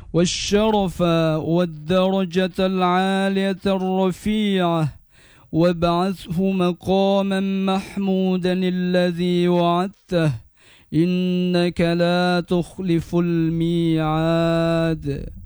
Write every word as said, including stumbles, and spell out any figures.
والشرف والدرجة العالية الرفيعة، وابعثه مقاما محمودا الذي وعدته، إنك لا تخلف الميعاد.